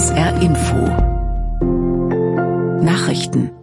SR Info Nachrichten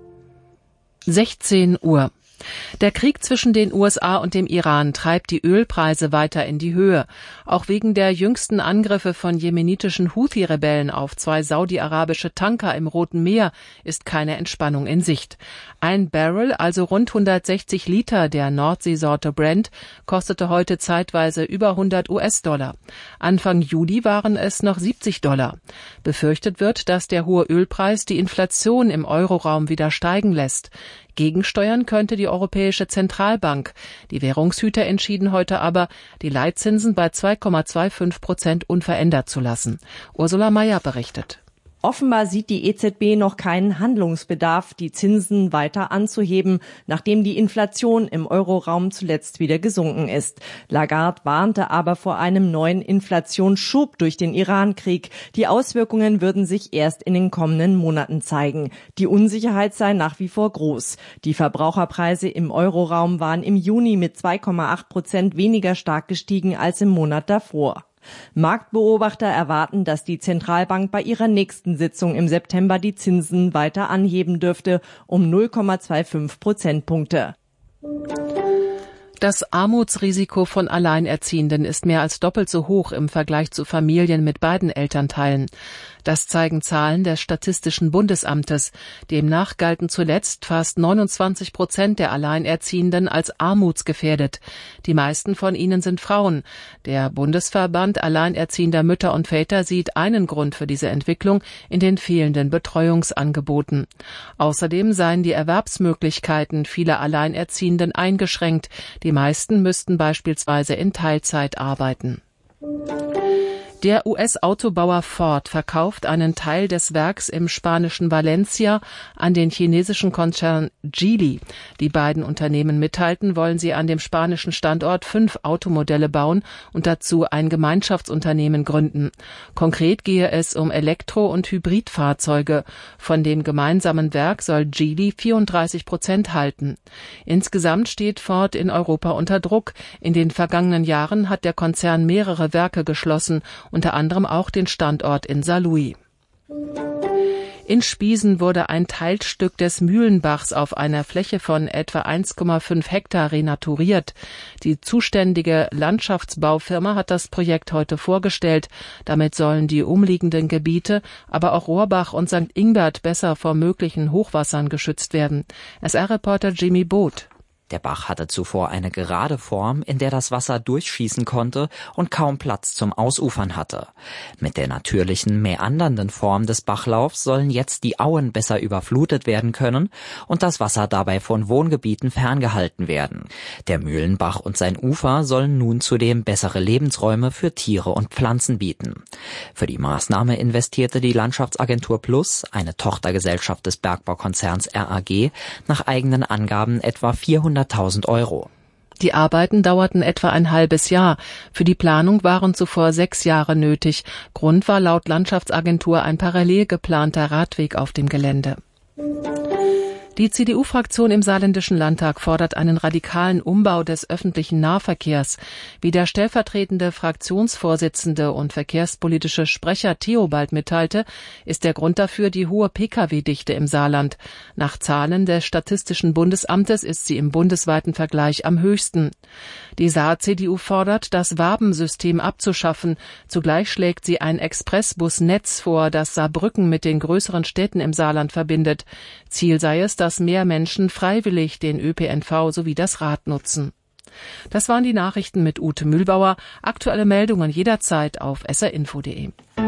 16 Uhr. Der Krieg zwischen den USA und dem Iran treibt die Ölpreise weiter in die Höhe. Auch wegen der jüngsten Angriffe von jemenitischen Houthi-Rebellen auf 2 saudi-arabische Tanker im Roten Meer ist keine Entspannung in Sicht. Ein Barrel, also rund 160 Liter der Nordseesorte Brent, kostete heute zeitweise über 100 US-Dollar. Anfang Juli waren es noch 70 Dollar. Befürchtet wird, dass der hohe Ölpreis die Inflation im Euroraum wieder steigen lässt. Gegensteuern könnte die Europäische Zentralbank. Die Währungshüter entschieden heute aber, die Leitzinsen bei 2,25% unverändert zu lassen. Ursula Mayer berichtet. Offenbar sieht die EZB noch keinen Handlungsbedarf, die Zinsen weiter anzuheben, nachdem die Inflation im Euroraum zuletzt wieder gesunken ist. Lagarde warnte aber vor einem neuen Inflationsschub durch den Iran-Krieg. Die Auswirkungen würden sich erst in den kommenden Monaten zeigen. Die Unsicherheit sei nach wie vor groß. Die Verbraucherpreise im Euroraum waren im Juni mit 2,8% weniger stark gestiegen als im Monat davor. Marktbeobachter erwarten, dass die Zentralbank bei ihrer nächsten Sitzung im September die Zinsen weiter anheben dürfte, um 0,25 Prozentpunkte. Das Armutsrisiko von Alleinerziehenden ist mehr als doppelt so hoch im Vergleich zu Familien mit beiden Elternteilen. Das zeigen Zahlen des Statistischen Bundesamtes. Demnach galten zuletzt fast 29% der Alleinerziehenden als armutsgefährdet. Die meisten von ihnen sind Frauen. Der Bundesverband Alleinerziehender Mütter und Väter sieht einen Grund für diese Entwicklung in den fehlenden Betreuungsangeboten. Außerdem seien die Erwerbsmöglichkeiten vieler Alleinerziehenden eingeschränkt. Die meisten müssten beispielsweise in Teilzeit arbeiten. Der US-Autobauer Ford verkauft einen Teil des Werks im spanischen Valencia an den chinesischen Konzern Geely. Die beiden Unternehmen mitteilten, wollen sie an dem spanischen Standort 5 Automodelle bauen und dazu ein Gemeinschaftsunternehmen gründen. Konkret gehe es um Elektro- und Hybridfahrzeuge. Von dem gemeinsamen Werk soll Geely 34% halten. Insgesamt steht Ford in Europa unter Druck. In den vergangenen Jahren hat der Konzern mehrere Werke geschlossen, unter anderem auch den Standort in Saarlouis. In Spiesen wurde ein Teilstück des Mühlenbachs auf einer Fläche von etwa 1,5 Hektar renaturiert. Die zuständige Landschaftsbaufirma hat das Projekt heute vorgestellt. Damit sollen die umliegenden Gebiete, aber auch Rohrbach und St. Ingbert besser vor möglichen Hochwassern geschützt werden. SR-Reporter Jimmy Boot. Der Bach hatte zuvor eine gerade Form, in der das Wasser durchschießen konnte und kaum Platz zum Ausufern hatte. Mit der natürlichen, meandernden Form des Bachlaufs sollen jetzt die Auen besser überflutet werden können und das Wasser dabei von Wohngebieten ferngehalten werden. Der Mühlenbach und sein Ufer sollen nun zudem bessere Lebensräume für Tiere und Pflanzen bieten. Für die Maßnahme investierte die Landschaftsagentur Plus, eine Tochtergesellschaft des Bergbaukonzerns RAG, nach eigenen Angaben etwa 400.000 €. Die Arbeiten dauerten etwa ein halbes Jahr. Für die Planung waren zuvor 6 Jahre nötig. Grund war laut Landschaftsagentur ein parallel geplanter Radweg auf dem Gelände. Die CDU-Fraktion im Saarländischen Landtag fordert einen radikalen Umbau des öffentlichen Nahverkehrs. Wie der stellvertretende Fraktionsvorsitzende und verkehrspolitische Sprecher Theobald mitteilte, ist der Grund dafür die hohe Pkw-Dichte im Saarland. Nach Zahlen des Statistischen Bundesamtes ist sie im bundesweiten Vergleich am höchsten. Die Saar-CDU fordert, das Wabensystem abzuschaffen. Zugleich schlägt sie ein Expressbusnetz vor, das Saarbrücken mit den größeren Städten im Saarland verbindet. Ziel sei es, dass mehr Menschen freiwillig den ÖPNV sowie das Rad nutzen. Das waren die Nachrichten mit Ute Mühlbauer. Aktuelle Meldungen jederzeit auf srinfo.de.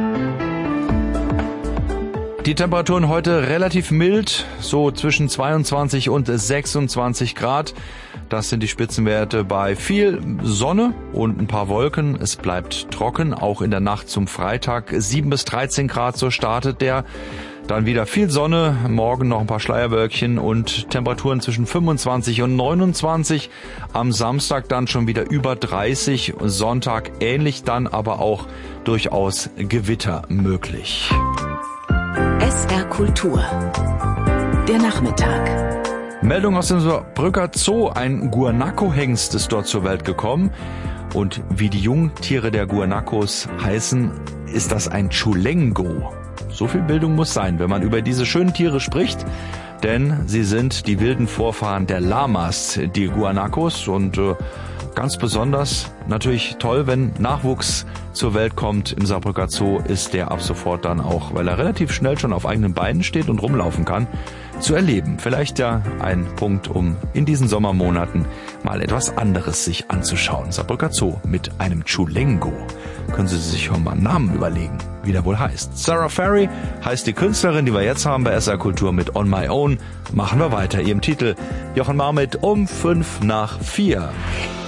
Die Temperaturen heute relativ mild, so zwischen 22 und 26 Grad. Das sind die Spitzenwerte bei viel Sonne und ein paar Wolken. Es bleibt trocken, auch in der Nacht zum Freitag. 7 bis 13 Grad, so startet der. Dann wieder viel Sonne, morgen noch ein paar Schleierwölkchen und Temperaturen zwischen 25 und 29. Am Samstag dann schon wieder über 30, Sonntag ähnlich, dann aber auch durchaus Gewitter möglich. SR Kultur. Der Nachmittag. Meldung aus dem Saarbrücker Zoo. Ein Guanaco-Hengst ist dort zur Welt gekommen. Und wie die Jungtiere der Guanacos heißen, ist das ein Chulengo. So viel Bildung muss sein, wenn man über diese schönen Tiere spricht, denn sie sind die wilden Vorfahren der Lamas, die Guanacos, und ganz besonders natürlich toll, wenn Nachwuchs zur Welt kommt im Saarbrücker Zoo, ist der ab sofort dann auch, weil er relativ schnell schon auf eigenen Beinen steht und rumlaufen kann, zu erleben. Vielleicht ja ein Punkt, um in diesen Sommermonaten mal etwas anderes sich anzuschauen. Saarbrücker Zoo mit einem Chulengo. Können Sie sich schon mal einen Namen überlegen, wie der wohl heißt. Sarah Ferry heißt die Künstlerin, die wir jetzt haben bei SR Kultur mit On My Own. Machen wir weiter. Ihrem Titel Jochen Marmit um 5 nach 4.